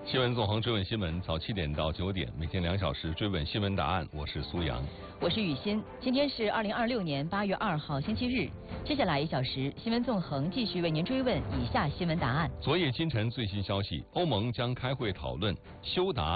新闻纵横追问新闻，早7点到9点，每天2小时追问新闻答案。我是苏阳， 我是雨欣。今天是2026年8月2号星期日。接下来1小时，新闻纵横继续为您追问以下新闻答案。 昨夜今晨最新消息，欧盟将开会讨论修达